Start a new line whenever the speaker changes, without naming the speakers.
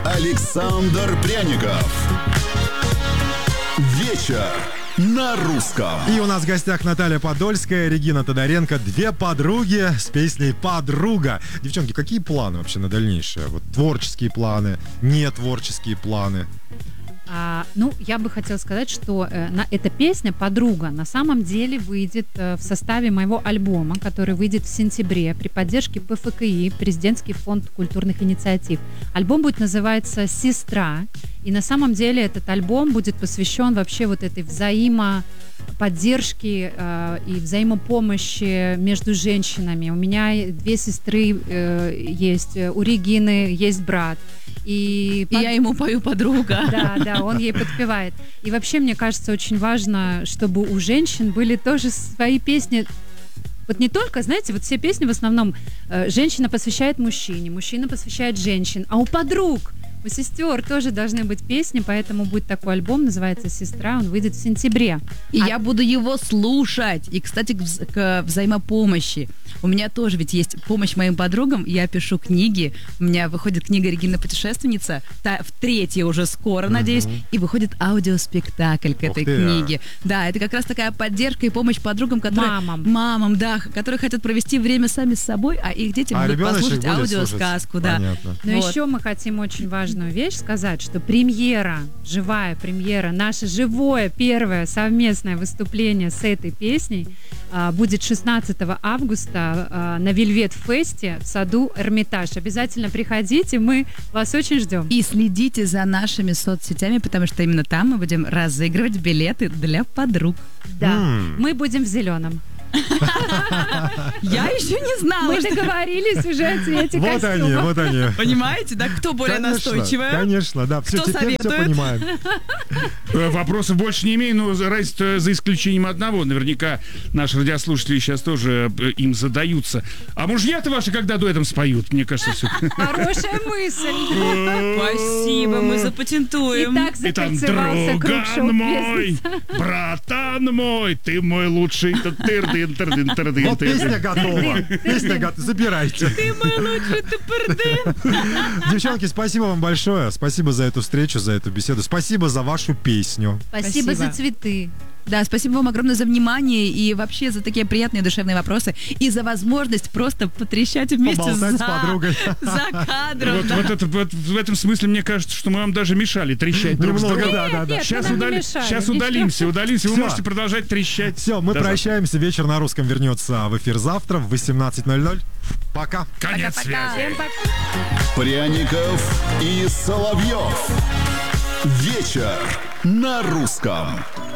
Александр Пряников. Вечер на русском.
И у нас в гостях Наталья Подольская, Регина Тодоренко. Две подруги с песней «Подруга». Девчонки, какие планы вообще на дальнейшее? Вот творческие планы, нетворческие планы?
Я бы хотела сказать, что эта песня «Подруга» на самом деле выйдет в составе моего альбома, который выйдет в сентябре при поддержке ПФКИ, Президентский фонд культурных инициатив. Альбом будет называться «Сестра», и на самом деле этот альбом будет посвящен вообще вот этой взаимоподдержке и взаимопомощи между женщинами. У меня две сестры есть, у Регины есть брат. И
я ему пою «Подруга».
Да, он ей подпевает. И вообще, мне кажется, очень важно, чтобы у женщин были тоже свои песни. Вот не только, знаете, вот все песни в основном женщина посвящает мужчине, мужчина посвящает женщине, а у подруг, у сестер тоже должны быть песни, поэтому будет такой альбом, называется «Сестра», он выйдет в сентябре.
И я буду его слушать. И, кстати, к взаимопомощи. У меня тоже ведь есть помощь моим подругам, я пишу книги, у меня выходит книга «Регина путешественница», в третьей уже скоро, надеюсь, и выходит аудиоспектакль к этой книге. Да, это как раз такая поддержка и помощь подругам, которые... Мамам, да, которые хотят провести время сами с собой, а их дети будут послушать аудиосказку. Да.
Но еще мы хотим очень важную вещь сказать, что живая премьера, наше живое первое совместное выступление с этой песней будет 16 августа на Вельвет Фесте в саду Эрмитаж. Обязательно приходите, мы вас очень ждем.
И следите за нашими соцсетями, потому что именно там мы будем разыгрывать билеты для подруг.
Да, мы будем в зеленом.
Я еще не знала.
Мы договорились уже о цвете костюма.
Вот они.
Понимаете, да? Кто более настойчивая?
Конечно, да.
Кто советует?
Все понимаем.
Вопросов больше не имею, но за исключением одного. Наверняка наши радиослушатели сейчас тоже им задаются. А мужья-то ваши когда дуэтом споют? Мне кажется, все.
Хорошая мысль.
Спасибо, мы запатентуем.
Итак,
друган мой, братан мой, ты мой лучший.
Вот песня готова. Забирайте.
Ты мой лучший тыпырдын.
Девчонки, спасибо вам большое. Спасибо за эту встречу, за эту беседу. Спасибо за вашу песню.
Спасибо за цветы.
Да, спасибо вам огромное за внимание и вообще за такие приятные душевные вопросы и за возможность просто потрещать вместе
с подругой.
За кадром.
Вот в этом смысле мне кажется, что мы вам даже мешали трещать друг с другом.
Да.
Сейчас удалимся. Вы можете продолжать трещать.
Все, мы прощаемся. Вечер на русском вернется в эфир завтра в 18:00. Пока.
Конец связи.
Пряников и Соловьев. Вечер на русском.